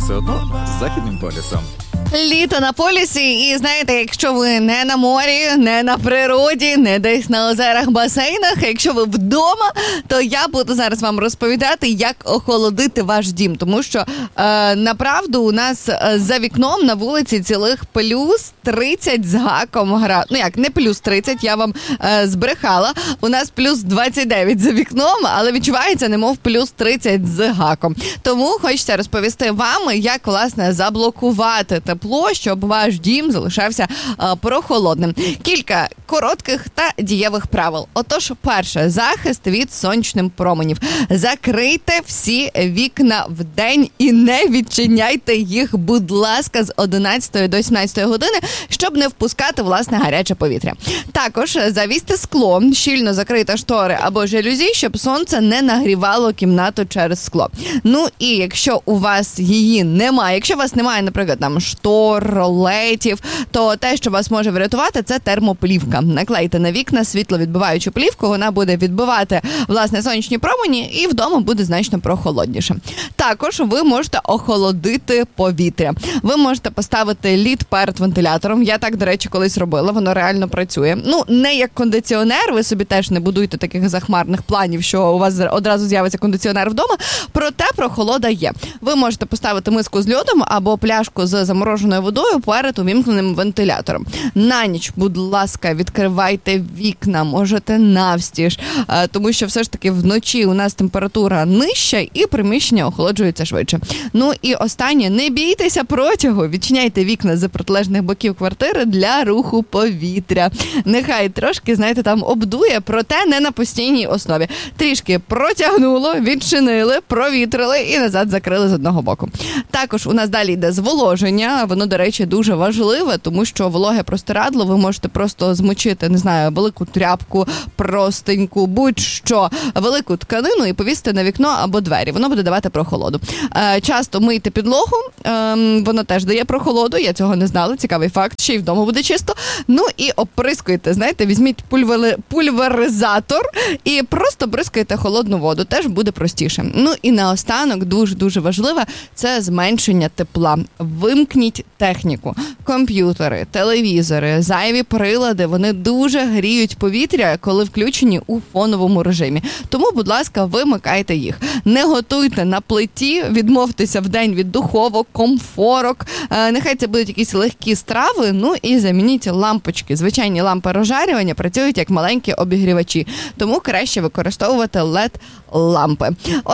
все одно з Західним полюсом. Літо на полюсі, і знаєте, якщо ви не на морі, не на природі, не десь на озерах, басейнах, якщо ви вдома, то я буду зараз вам розповідати, як охолодити ваш дім. Тому що, направду, у нас за вікном на вулиці цілих плюс 30 з гаком градусів. Ну як, не плюс 30, я вам збрехала. У нас плюс 29 за вікном, але відчувається, немов плюс 30 з гаком. Тому хочеться розповісти вам, як, власне, заблокувати тепло, щоб ваш дім залишався прохолодним. Кілька коротких та дієвих правил. Отож, перше, захист від сонячних променів. Закрийте всі вікна вдень і не відчиняйте їх, будь ласка, з 11 до 17 години, щоб не впускати, власне, гаряче повітря. Також завісьте скло, щільно закрийте штори або жалюзі, щоб сонце не нагрівало кімнату через скло. Ну і якщо у вас її немає, якщо у вас немає, наприклад, там штор, ролетів, то те, що вас може врятувати, це термоплівка. Наклейте на вікна світловідбиваючу плівку, вона буде відбивати, власне, сонячні промені, і вдома буде значно прохолодніше. Також ви можете охолодити повітря. Ви можете поставити лід перед вентилятором. Я так, до речі, колись робила, воно реально працює. Ну, не як кондиціонер, ви собі теж не будуйте таких захмарних планів, що у вас одразу з'явиться кондиціонер вдома, проте прохолода є. Ви можете поставити миску з льодом або пляшку з замороженою водою перед увімкненим вентилятором. На ніч, будь ласка, відкривайте вікна, можете навстіж, тому що все ж таки вночі у нас температура нижча і приміщення охолоджується швидше. Ну і останнє, не бійтеся протягу, відчиняйте вікна з протилежних боків квартири для руху повітря. Нехай трошки, знаєте, там обдує, проте не на постійній основі. Трішки протягнуло, відчинили, провітрили і назад закрили з одного боку. Також у нас далі йде зволоження. Воно, до речі, дуже важливе, тому що вологе простирадло ви можете просто змочити, не знаю, велику тряпку, простеньку, будь-що, велику тканину і повісити на вікно або двері. Воно буде давати прохолоду. Часто мийте підлогу, воно теж дає прохолоду, я цього не знала, цікавий факт, ще й вдома буде чисто. Ну і оприскуйте, знаєте, візьміть пульверизатор і просто бризкайте холодну воду, теж буде простіше. Ну і наостанок, дуже-дуже важливе, це зменшення тепла. Вимкніть техніку. Комп'ютери, телевізори, зайві прилади, вони дуже гріють повітря, коли включені у фоновому режимі. Тому, будь ласка, вимикайте їх. Не готуйте на плиті, відмовтеся вдень від духовок, комфорок. Нехай це будуть якісь легкі страви, ну і замініть лампочки. Звичайні лампи розжарювання працюють як маленькі обігрівачі, тому краще використовувати LED-лампи.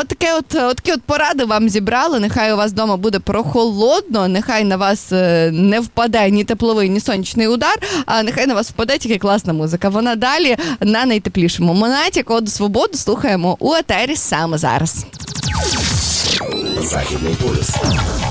Отакі поради вам зібрали. Нехай у вас вдома буде прохолодно, нехай на вас не впаде ні тепловий, ні сонячний удар, а нехай на вас впаде тільки класна музика. Вона далі на найтеплішому монаті. Коду «Свободу» слухаємо у етері саме зараз. Західний полюс.